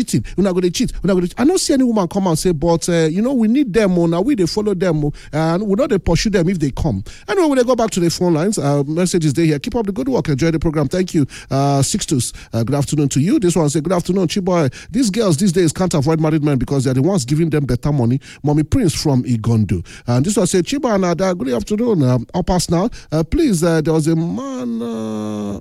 cheating. We're not going to cheat. I don't see any woman come and say, but we need them. Now we they follow them, and we know they pursue them if they come. Anyway, when they go back to the phone lines, messages they here. Keep up the good work. Enjoy the program. Thank you. Sixtus, good afternoon to you. This one say, good afternoon, Chiboy. These girls these days can't avoid married men because they're the ones giving them better money. Mommy Prince from Igondo. And this one say, Chiboy and Ada, good afternoon. I'll pass now. Please, there was a man.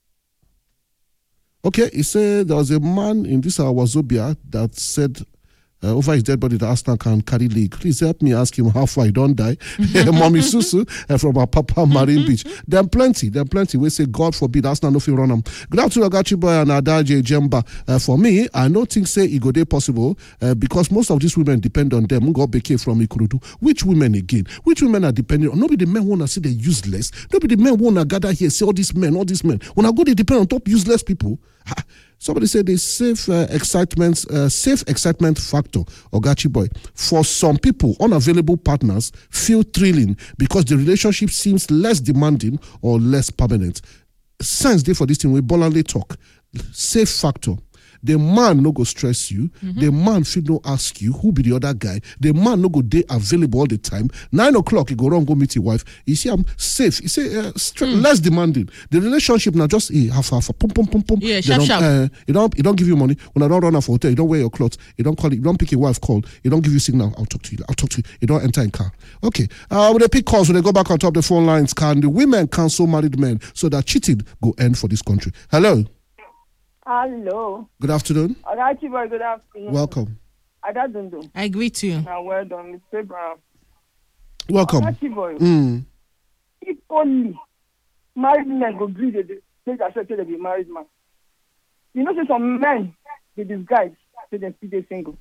Okay, he said there was a man in this Wazobia that said over his dead body that Arsenal can carry league. Please help me ask him how far he don't die. Mommy Susu from our Papa Marine Beach. There are plenty. We say God forbid Arsenal no feel run them. Good afternoon, Agachiboy and Adaje Jemba. For me, I don't think say it go dey possible because most of these women depend on them. Ngo Beke from Ikurudu. Which women again? Which women are dependent on? Nobody the men wanna say they're useless. Nobody the men wanna gather here say all these men. When I go, they depend on top useless people. Somebody said the safe excitement factor, Ogachiboy. For some people, unavailable partners feel thrilling because the relationship seems less demanding or less permanent. Sense day for this thing, we boldly talk. Safe factor. The man no go stress you. The man fit no ask you who be the other guy. The man no go dey available all the time. 9 o'clock, you go run go meet your wife. You see, I'm safe. You say less demanding. The relationship now just half. Pum. Yeah, sharp. He don't give you money. When I don't run off hotel, you don't wear your clothes. You don't call it. You don't pick your wife call. You don't give you signal. I'll talk to you. You don't enter in car. Okay. When they pick calls, when they go back on top of the phone lines, can the women cancel married men so that cheating go end for this country? Hello. Hello. Good afternoon. Agachiboy, good afternoon. Welcome. Adadundu. I agree to you. Now, well done, Mr. Brown. Welcome. Agachiboy. If only married men go agree they accept they be married man. You know, say some men they disguise say they still they single.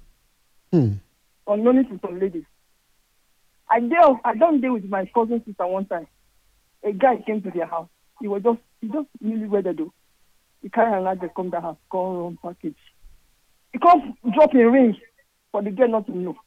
Unknown to some ladies. I don't deal with my cousin sister one time. A guy came to their house. He just really weathered though. He carry an they come to the house, call run package. He can't drop a ring for the girl not to know.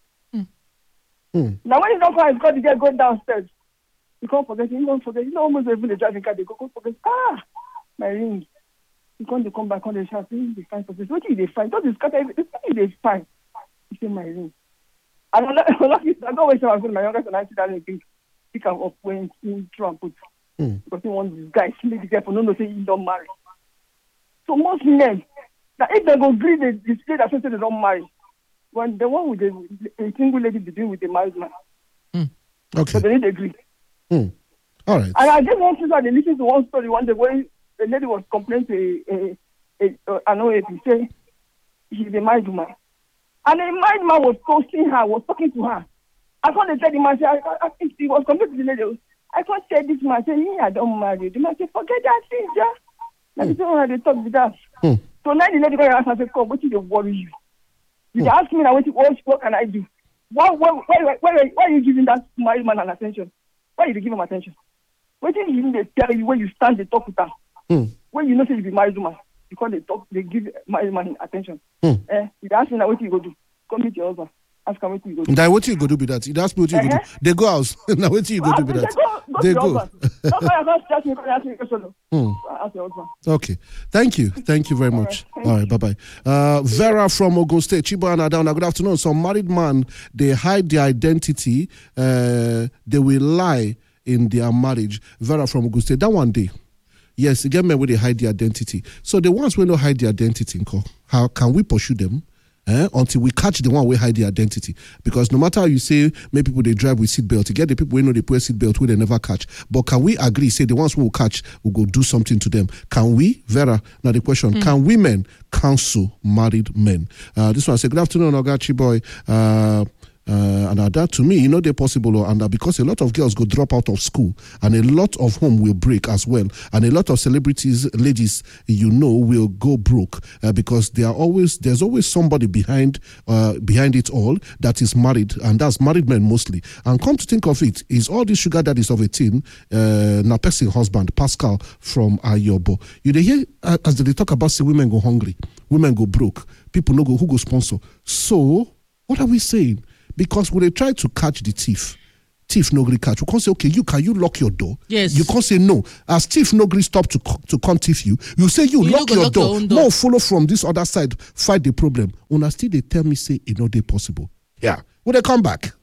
Now when he don't find, because the girl go downstairs. He can't forget. He don't forget. He don't almost even the driving car. They go forget. My ring. He can't come back on the shop. They find something. What did they find? Don't discuss everything. They find. He say my ring. And I go wait till I my youngest and I see that ring. Pick him up when he throw and put. Because he wants this guy. Make the girl for no say he don't marry. So most men, that if they go agree, they display that they don't marry. When the one with a single lady be doing with a married man. Okay. So they need to agree. All right. And I just want to they listen to one story one day when the lady was complaining to an OAP, say she's a married woman. And the married man was toasting her, was talking to her. I can't tell the man, I think he was complaining to the lady. I can't tell this man, say, I don't marry. The man said, forget that thing, yeah. That's the one they talk with us. So now the lady going to ask and say, come, what is the worry you? You ask me now, what can I do? Why are you giving that married man an attention? Why you give him attention? What is you they tell you when you stand, they talk with them? When you know say you be married woman, because they give married man attention. You ask me now, what you go do? Come meet your husband. Ask him what you go do. Now what you go do with that? You ask me what you go do. They go out. Now what you go do with that? They go. Okay. Thank you very much. All right. Bye-bye. Vera from Ogun State. Chibo and Adana. Good afternoon. Some married man, they hide their identity. They will lie in their marriage. Vera from Ogun State. That one day. Yes, again, men where they hide their identity. So the ones who don't hide their identity, how can we pursue them? Until we catch the one we hide the identity. Because no matter how you say, many people they drive with seatbelt, you get the people who know they put seatbelt who they never catch. But can we agree, say the ones who will catch will go do something to them? Can we, Vera? Now the question, can women counsel married men? This one I say, good afternoon, Agachiboy. And that to me, they're possible, and because a lot of girls go drop out of school, and a lot of home will break as well, and a lot of celebrities, ladies, will go broke because there's always somebody behind it all that is married, and that's married men mostly. And come to think of it, is all these sugar daddies of a teen, na person husband, Pascal from Ayobo. You hear as they talk about say women go hungry, women go broke, people no go who go sponsor. So what are we saying? Because when they try to catch the thief, thief no gree catch. We can't say, okay, can you lock your door? Yes. You can't say no. As thief no gree stop to come thief you. You say you lock your door. More follow from this other side, fight the problem. Una still they tell me say it no dey possible. Yeah. When they come back.